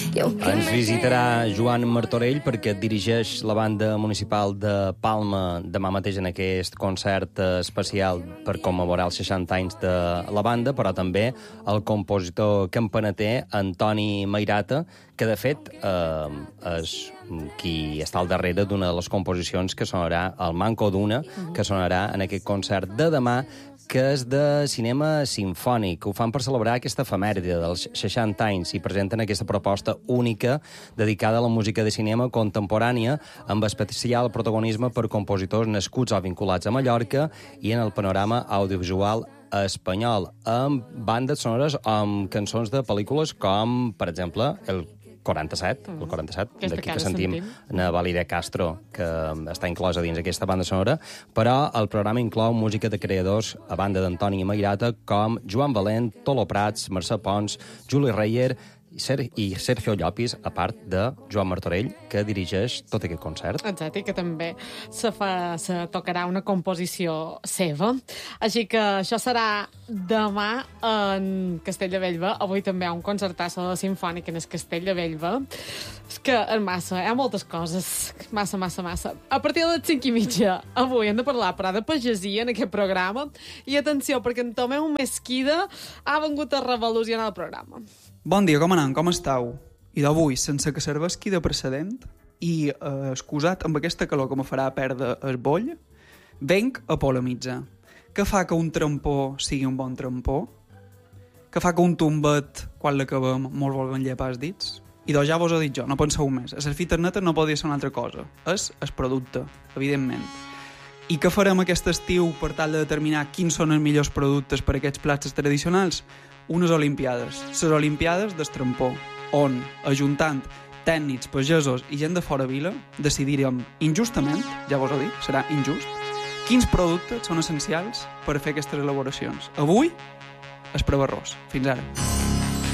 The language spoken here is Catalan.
Ens visitarà Joan Martorell perquè dirigeix la banda municipal de Palma demà mateix en aquest concert especial per commemorar els 60 anys de la banda, però també el compositor campaneter Antoni Mairata, que de fet és qui està al darrere d'una de les composicions que sonarà, el Manco d'una, que sonarà en aquest concert de demà, que és de cinema simfònic. Ho fan per celebrar aquesta efemèride dels 60 anys i presenten aquesta proposta única dedicada a la música de cinema contemporània, amb especial protagonisme per compositors nascuts o vinculats a Mallorca i en el panorama audiovisual espanyol, amb bandes sonores o amb cançons de pel·lícules com, per exemple, el 47, d'aquí que sentim na Valeria Castro, que està inclosa dins aquesta banda sonora, però el programa inclou música de creadors a banda d'Antoni Mairata com Joan Valent, Tolo Prats, Mercè Pons, Juli Reyer i Sergio Llopis, a part de Joan Martorell, que dirigeix tot aquest concert. Exacte, i que també se tocarà una composició seva. Així que això serà demà en Castell de Bellver. Avui també hi ha un concertasso de Simfònic en el Castell de Bellver. És que és massa, hi ha moltes coses. Massa. A partir de les 5:30, avui hem de parlar però de pagesia en aquest programa. I atenció, perquè en Tomeu Mesquida ha vengut a revolucionar el programa. Bon dia, com anem? Com esteu? I d'avui, sense que servesqui de precedent i excusat amb aquesta calor que me farà perdre el boll, venc a polemitzar. Què fa que un trampó sigui un bon trampó? Què fa que un tombet, quan l'acabem, molt volguen llepar els dits? I doncs ja vos ho he dit jo, no penseu més. A les fites netes no podria ser una altra cosa. És el producte, evidentment. I què farem aquest estiu per tal de determinar quins són els millors productes per a aquests plats tradicionals? Unes Olimpiades, les Olimpiades del trampó, on, ajuntant tècnics, pagesos i gent de fora vila, decidirem injustament, ja vos ho dic, serà injust, quins productes són essencials per fer aquestes elaboracions. Avui, el preu arròs. Fins ara.